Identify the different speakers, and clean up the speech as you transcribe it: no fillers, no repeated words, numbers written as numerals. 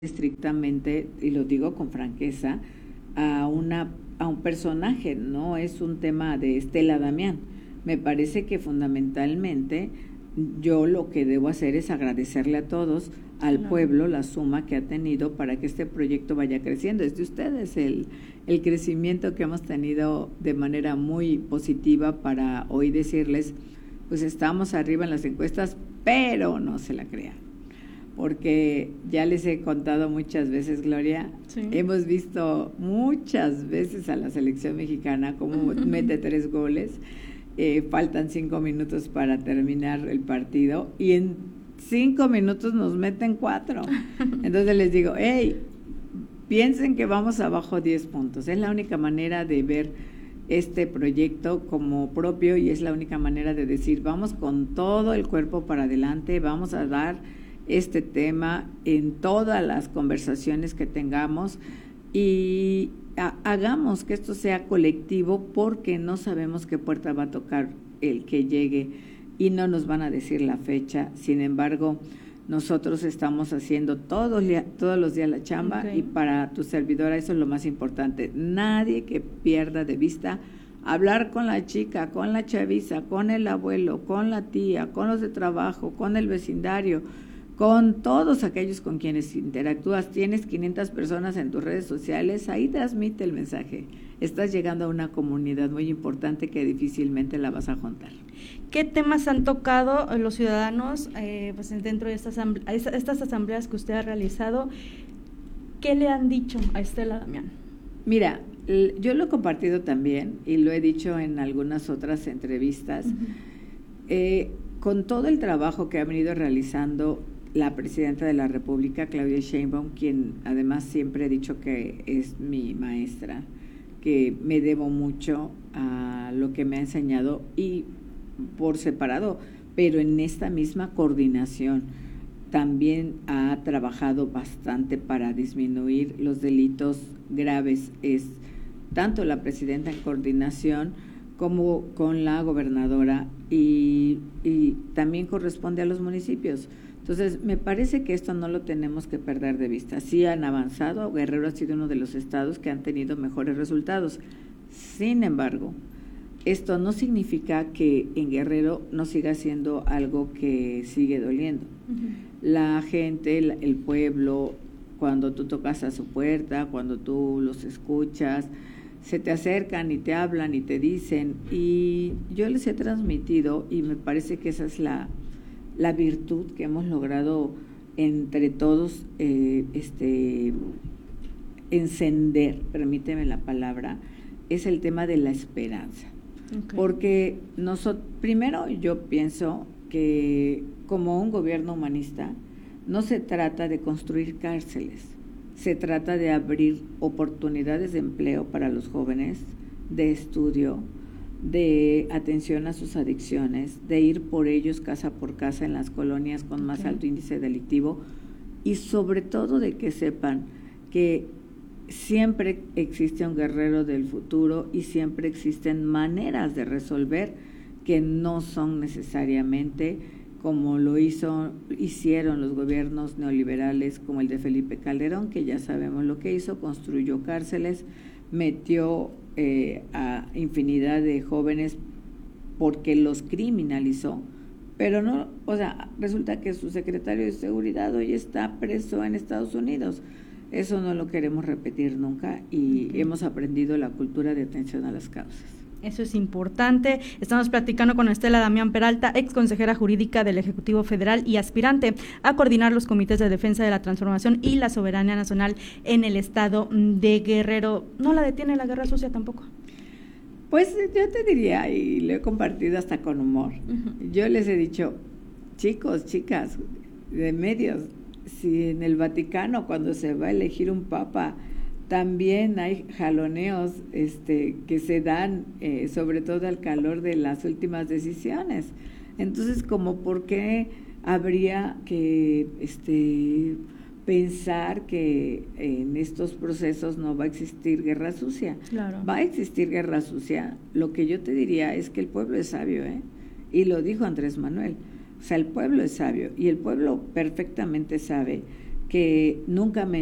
Speaker 1: estrictamente, y lo digo con franqueza, a un personaje, no es un tema de Estela Damián. Me parece que fundamentalmente yo lo que debo hacer es agradecerle a todos, al pueblo, la suma que ha tenido para que este proyecto vaya creciendo. Es de ustedes el crecimiento que hemos tenido de manera muy positiva para hoy decirles, pues estamos arriba en las encuestas, pero no se la crean. Porque ya les he contado muchas veces, Gloria, sí, hemos visto muchas veces a la selección mexicana como mete 3 goles, faltan 5 minutos para terminar el partido y en 5 minutos nos meten 4. Entonces les digo, hey, piensen que vamos abajo 10 puntos. Es la única manera de ver este proyecto como propio y es la única manera de decir, vamos con todo el cuerpo para adelante, vamos a dar este tema en todas las conversaciones que tengamos y hagamos que esto sea colectivo porque no sabemos qué puerta va a tocar el que llegue y no nos van a decir la fecha. Sin embargo, nosotros estamos haciendo todos los días la chamba, okay, y para tu servidora eso es lo más importante. Nadie que pierda de vista hablar con la chica, con la chaviza, con el abuelo, con la tía, con los de trabajo, con el vecindario, con todos aquellos con quienes interactúas. Tienes 500 personas en tus redes sociales, ahí transmite el mensaje. Estás llegando a una comunidad muy importante que difícilmente la vas a juntar.
Speaker 2: ¿Qué temas han tocado los ciudadanos pues dentro de estas asambleas que usted ha realizado? ¿Qué le han dicho a Estela Damián?
Speaker 1: Mira, yo lo he compartido también y lo he dicho en algunas otras entrevistas. Con todo el trabajo que ha venido realizando la presidenta de la República, Claudia Sheinbaum, quien además siempre he dicho que es mi maestra, que me debo mucho a lo que me ha enseñado y por separado, pero en esta misma coordinación también ha trabajado bastante para disminuir los delitos graves. Es tanto la presidenta en coordinación como con la gobernadora y también corresponde a los municipios. Entonces, me parece que esto no lo tenemos que perder de vista. Sí han avanzado, Guerrero ha sido uno de los estados que han tenido mejores resultados. Sin embargo, esto no significa que en Guerrero no siga siendo algo que sigue doliendo. La gente, el pueblo, cuando tú tocas a su puerta, cuando tú los escuchas, se te acercan y te hablan y te dicen, y yo les he transmitido, y me parece que esa es la virtud que hemos logrado entre todos encender, permíteme la palabra, es el tema de la esperanza. Okay. Porque primero yo pienso que como un gobierno humanista no se trata de construir cárceles, se trata de abrir oportunidades de empleo para los jóvenes, de estudio, de atención a sus adicciones, de ir por ellos casa por casa en las colonias con más alto índice delictivo y sobre todo de que sepan que siempre existe un Guerrero del futuro y siempre existen maneras de resolver que no son necesariamente como lo hicieron los gobiernos neoliberales como el de Felipe Calderón, que ya sabemos lo que hizo, construyó cárceles, metió a infinidad de jóvenes porque los criminalizó, pero no, o sea, resulta que su secretario de seguridad hoy está preso en Estados Unidos. Eso no lo queremos repetir nunca y hemos aprendido la cultura de atención a las causas.
Speaker 2: Eso es importante. Estamos platicando con Estela Damián Peralta, ex consejera jurídica del Ejecutivo Federal y aspirante a coordinar los comités de defensa de la transformación y la soberanía nacional en el estado de Guerrero. ¿No la detiene la guerra sucia tampoco?
Speaker 1: Pues yo te diría, y lo he compartido hasta con humor, yo les he dicho, chicos, chicas, de medios, si en el Vaticano cuando se va a elegir un papa también hay jaloneos que se dan sobre todo al calor de las últimas decisiones. Entonces, como por qué habría que pensar que en estos procesos no va a existir guerra sucia.
Speaker 2: Claro.
Speaker 1: Va a existir guerra sucia. Lo que yo te diría es que el pueblo es sabio, y lo dijo Andrés Manuel. O sea, el pueblo es sabio y el pueblo perfectamente sabe que nunca me